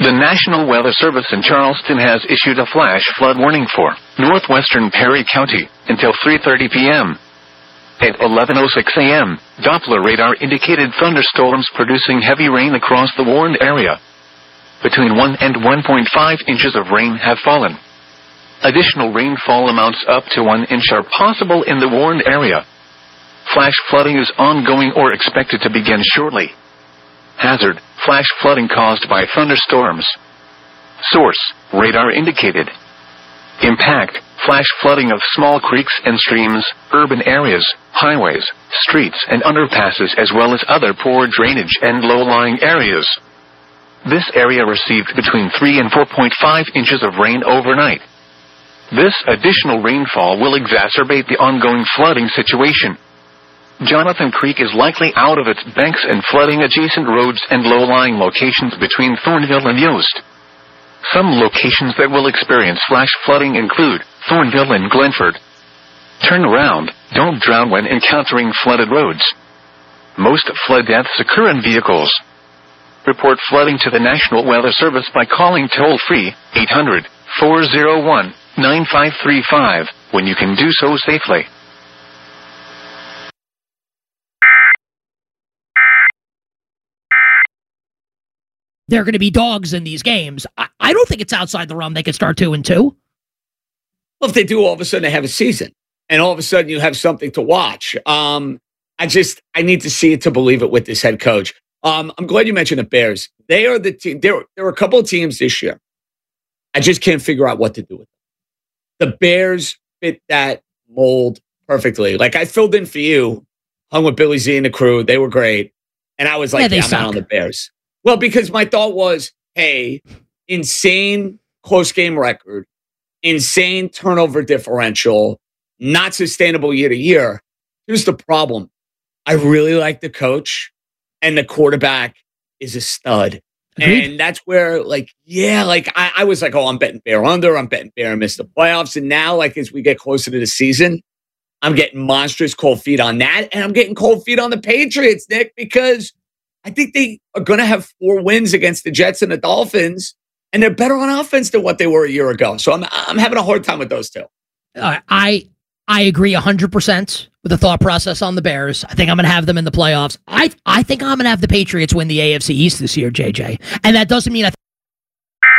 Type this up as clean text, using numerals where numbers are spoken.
The National Weather Service in Charleston has issued a flash flood warning for northwestern Perry County until 3:30 p.m. At 11:06 a.m., Doppler radar indicated thunderstorms producing heavy rain across the warned area. Between 1 and 1.5 inches of rain have fallen. Additional rainfall amounts up to 1 inch are possible in the warned area. Flash flooding is ongoing or expected to begin shortly. Hazard: flash flooding caused by thunderstorms. Source: radar indicated. Impact: flash flooding of small creeks and streams, urban areas, highways, streets, and underpasses, as well as other poor drainage and low-lying areas. This area received between 3 and 4.5 inches of rain overnight. This additional rainfall will exacerbate the ongoing flooding situation. Jonathan Creek is likely out of its banks and flooding adjacent roads and low-lying locations between Thornville and Yost. Some locations that will experience flash flooding include Thornville and Glenford. Turn around. Don't drown when encountering flooded roads. Most flood deaths occur in vehicles. Report flooding to the National Weather Service by calling toll-free 800-401-9535 when you can do so safely. There are going to be dogs in these games. I don't think it's outside the realm they could start 2-2. Well, if they do, all of a sudden they have a season, and all of a sudden you have something to watch. I need to see it to believe it with this head coach. I'm glad you mentioned the Bears. They are the team. There are a couple of teams this year. I just can't figure out what to do with them. The Bears fit that mold perfectly. Like, I filled in for you, hung with Billy Z and the crew. They were great. And I was like, yeah, I'm out on the Bears. Well, because my thought was, hey, insane close game record, insane turnover differential, not sustainable year to year. Here's the problem. I really like the coach, and the quarterback is a stud. Agreed. And that's where, I was like, oh, I'm betting Bear under. I'm betting Bear miss the playoffs. And now, as we get closer to the season, I'm getting monstrous cold feet on that. And I'm getting cold feet on the Patriots, Nick, because I think they are going to have 4 wins against the Jets and the Dolphins, and they're better on offense than what they were a year ago. So I'm having a hard time with those two. I agree 100% with the thought process on the Bears. I think I'm going to have them in the playoffs. I think I'm going to have the Patriots win the AFC East this year, JJ. And that doesn't mean I